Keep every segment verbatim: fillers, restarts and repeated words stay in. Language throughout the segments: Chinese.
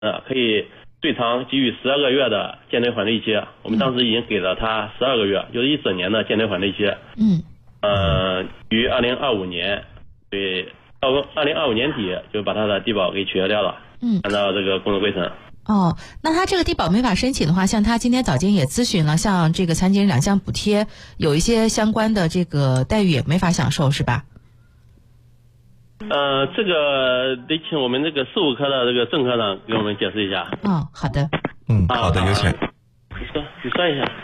呃，可以最长给予十二个月的建退缓退期。我们当时已经给了他十二个月，就是一整年的建退缓退期。 嗯。 呃，于二零二五年，对，到二零二五年底就把他的低保给取消掉了。 嗯。 按照这个工作规程。 哦，那他这个低保没法申请的话，像他今天早间也咨询了，像这个残疾人两项补贴，有一些相关的这个待遇也没法享受，是吧？ 呃，这个得请我们这个事务科的这个郑科长给我们解释一下。 哦，好的。 嗯，好的，有请。 你说，你说一下。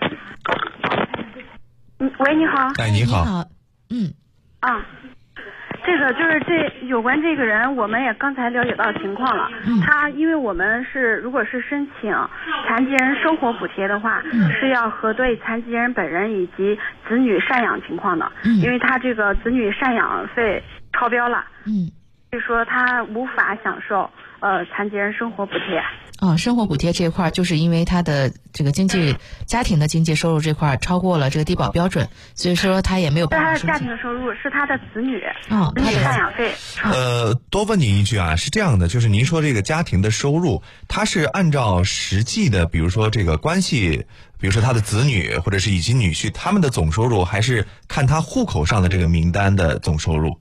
嗯，喂，你好。 哎，你好。 你好。嗯。 啊，这个就是这有关这个人，我们也刚才了解到情况了。 嗯。 他因为我们是如果是申请残疾人生活补贴的话， 嗯、 是要核对残疾人本人以及子女赡养情况的。 嗯。 因为他这个子女赡养费超标了。 嗯。 所以说他无法享受呃残疾人生活补贴。 哦，生活补贴这一块就是因为他的这个经济家庭的经济收入这块超过了这个低保标准，所以说他也没有办法申请。 他的家庭收入是他的子女， 哦， 子女赡养费。 呃，多问您一句啊，是这样的，就是您说这个家庭的收入，它是按照实际的，比如说这个关系，比如说他的子女或者是以及女婿他们的总收入，还是看他户口上的这个名单的总收入？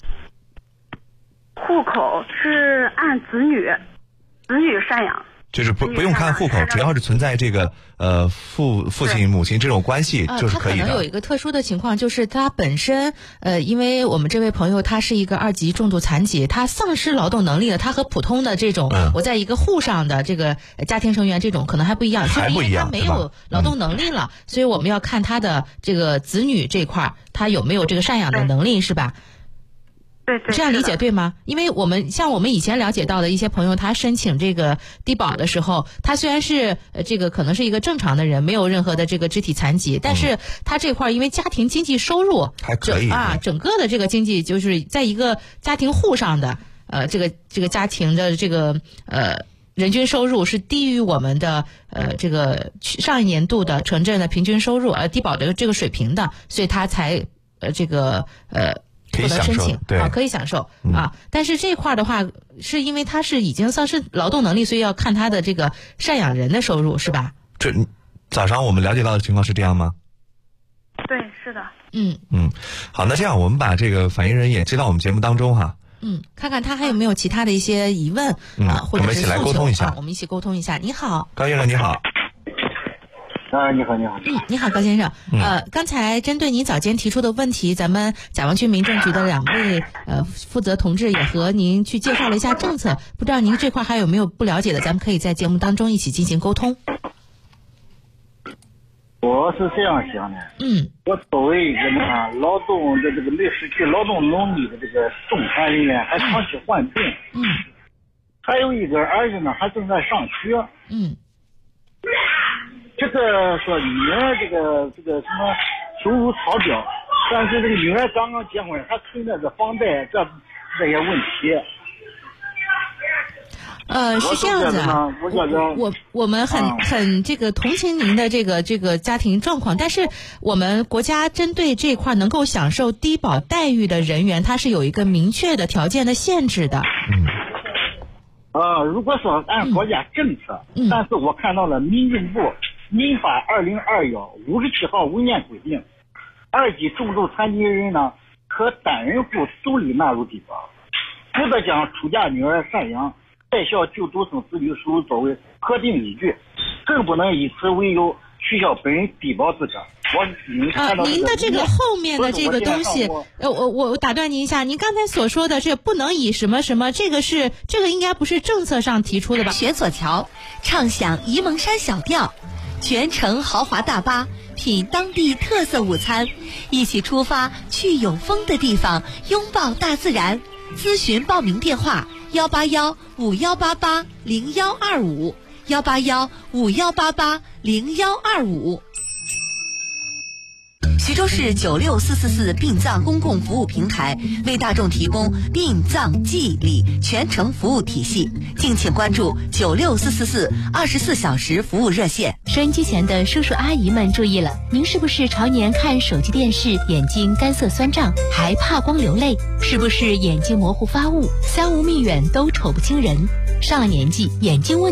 户口是按子女。子女赡养就是不不用看户口，只要是存在这个呃父父亲母亲这种关系就是可以的。 呃、他可能有一个特殊的情况，就是他本身呃，因为我们这位朋友他是一个二级重度残疾，他丧失劳动能力了，他和普通的这种、嗯、我在一个户上的这个家庭成员这种可能还不一样， 还不一样， 就是因为他没有劳动能力了，嗯、所以我们要看他的这个子女这块他有没有这个赡养的能力，是吧？ 对对， 这样理解对吗？因为我们像我们以前了解到的一些朋友，他申请这个低保的时候，他虽然是呃这个可能是一个正常的人，没有任何的这个肢体残疾，但是他这块因为家庭经济收入还可以啊，整个的这个经济就是在一个家庭户上的呃这个这个家庭的这个呃人均收入是低于我们的呃这个上一年度的城镇的平均收入呃低保的这个水平的，所以他才呃这个呃。不能申请对啊，可以享受、嗯、啊，但是这块的话，是因为他是已经丧失劳动能力，所以要看他的这个赡养人的收入，是吧？ 这早上我们了解到的情况是这样吗？ 对，是的。 嗯嗯，好，那这样我们把这个反映人也接到我们节目当中哈。 嗯，看看他还有没有其他的一些疑问、 嗯、 啊，或者是我们一起来沟通一下、 啊。我们一起沟通一下。你好， 高先生，你好。 啊，你好，你好。 嗯，你好，高先生。 嗯、 呃，刚才针对您早间提出的问题，咱们甲湾区民政局的两位呃负责同志也和您去介绍了一下政策，不知道您这块还有没有不了解的，咱们可以在节目当中一起进行沟通。 我是这样想的， 嗯， 我作为一个呢劳动的这个没失去劳动能力的这个中残人员，还长期患病， 嗯， 还有一个儿子呢还正在上学， 嗯。 这个说女儿这个这个什么收入超标，但是这个女儿刚刚结婚，还存在着房贷这这些问题。 呃，是这样子啊， 我觉得我我们很、啊、很这个同情您的这个这个家庭状况，但是我们国家针对这块能够享受低保待遇的人员，他是有一个明确的条件的限制的。 嗯。 呃，如果说按国家政策， 嗯、 但是我看到了民政部民法二零二幺五十七号文件规定，二级重度残疾人呢可单人户独立纳入低保，不得将出嫁女儿赡养在校就读生子女收入作为核定依据，更不能以此为由取消本人低保资格。我您看到、 啊、您的这个后面的这个东西，呃，我我打断您一下，您刚才所说的这不能以什么什么，这个是这个应该不是政策上提出的吧？ 学左桥畅享沂蒙山小调，全程豪华大巴，品当地特色午餐，一起出发去有风的地方，拥抱大自然。咨询报名电话：幺八幺五幺八八零幺二五，幺八幺五幺八八零幺二五。徐州市九六四四四殡葬公共服务平台为大众提供殡葬祭礼全程服务体系，敬请关注九六四四四二十四小时服务热线。 收音机前的叔叔阿姨们注意了，您是不是常年看手机电视，眼睛干涩酸胀，还怕光流泪？是不是眼睛模糊发雾，三无密远都瞅不清人？ 上了年纪，眼睛问